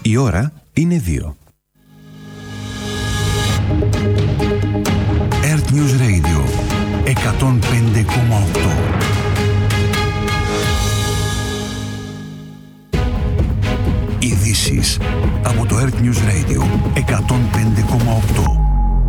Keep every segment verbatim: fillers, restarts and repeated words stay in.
Η ώρα είναι δύο. Earth News Radio εκατόν πέντε κόμμα οκτώ. Ειδήσεις από το Earth News Radio εκατόν πέντε κόμμα οκτώ.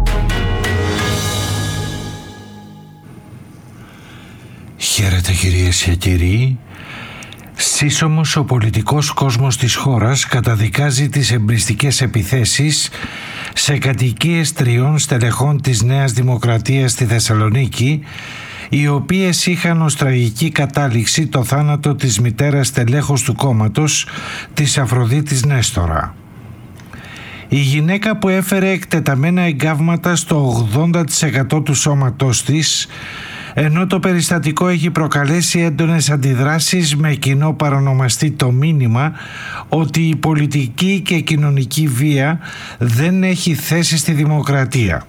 Χαίρετε κυρίες και κύριοι. Σύσσωμος ο πολιτικός κόσμος της χώρας καταδικάζει τις εμπριστικές επιθέσεις σε κατοικίες τριών στελεχών της Νέας Δημοκρατίας στη Θεσσαλονίκη, οι οποίες είχαν ως τραγική κατάληξη το θάνατο της μητέρας στελέχους του κόμματος, της Αφροδίτης Νέστορα. Η γυναίκα, που έφερε εκτεταμένα εγκάβματα στο ογδόντα τοις εκατό του σώματός της, ενώ το περιστατικό έχει προκαλέσει έντονες αντιδράσεις, με κοινό παρονομαστή το μήνυμα ότι η πολιτική και κοινωνική βία δεν έχει θέση στη δημοκρατία.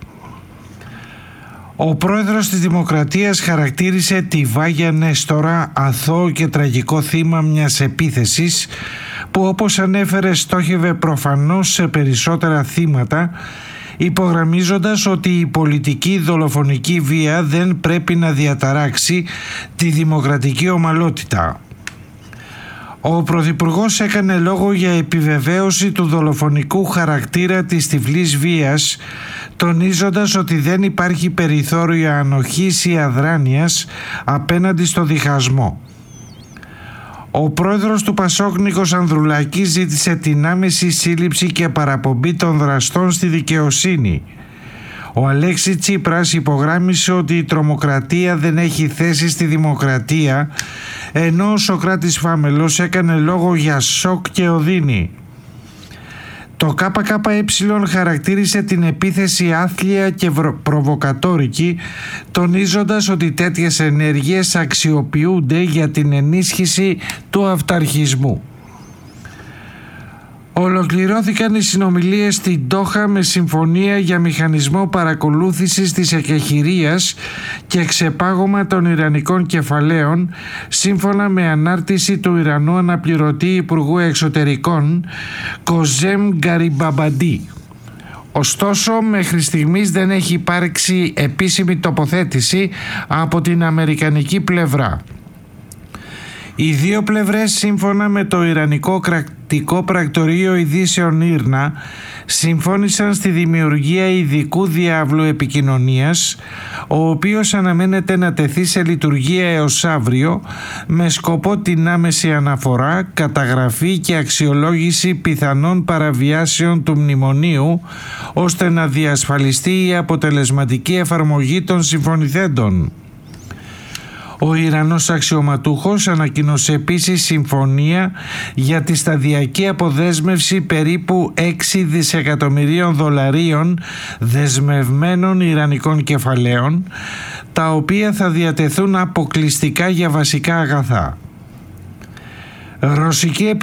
Ο πρόεδρος της Δημοκρατίας χαρακτήρισε τη Βάγια Νέστορα αθώο και τραγικό θύμα μιας επίθεσης που, όπως ανέφερε, στόχευε προφανώς σε περισσότερα θύματα, υπογραμμίζοντας ότι η πολιτική δολοφονική βία δεν πρέπει να διαταράξει τη δημοκρατική ομαλότητα. Ο Πρωθυπουργός έκανε λόγο για επιβεβαίωση του δολοφονικού χαρακτήρα της τυφλής βίας, τονίζοντας ότι δεν υπάρχει περιθώριο ανοχής ή αδράνειας απέναντι στο διχασμό. Ο πρόεδρος του Πασόκ, Νίκος Ανδρουλάκης, ζήτησε την άμεση σύλληψη και παραπομπή των δραστών στη δικαιοσύνη. Ο Αλέξης Τσίπρας υπογράμμισε ότι η τρομοκρατία δεν έχει θέση στη δημοκρατία, ενώ ο Σωκράτης Φάμελος έκανε λόγο για σοκ και οδύνη. Το ΚΚΕ χαρακτήρισε την επίθεση άθλια και προβοκατόρικη, τονίζοντας ότι τέτοιες ενέργειες αξιοποιούνται για την ενίσχυση του αυταρχισμού. Ολοκληρώθηκαν οι συνομιλίες στην Ντόχα με συμφωνία για μηχανισμό παρακολούθησης της εκεχηρίας και ξεπάγωμα των ιρανικών κεφαλαίων, σύμφωνα με ανάρτηση του Ιρανού αναπληρωτή Υπουργού Εξωτερικών Κοζέμ Γκαριμπαμπαντή. Ωστόσο, μέχρι στιγμής δεν έχει υπάρξει επίσημη τοποθέτηση από την αμερικανική πλευρά. Οι δύο πλευρές, σύμφωνα με το Ιρανικό Κρατικό Πρακτορείο Ειδήσεων Ήρνα, συμφώνησαν στη δημιουργία ειδικού διάβλου επικοινωνίας, ο οποίος αναμένεται να τεθεί σε λειτουργία έως αύριο, με σκοπό την άμεση αναφορά, καταγραφή και αξιολόγηση πιθανών παραβιάσεων του μνημονίου, ώστε να διασφαλιστεί η αποτελεσματική εφαρμογή των συμφωνηθέντων. Ο Ιρανός αξιωματούχος ανακοίνωσε επίσης συμφωνία για τη σταδιακή αποδέσμευση περίπου έξι δισεκατομμυρίων δολαρίων δεσμευμένων ιρανικών κεφαλαίων, τα οποία θα διατεθούν αποκλειστικά για βασικά αγαθά. Ρωσική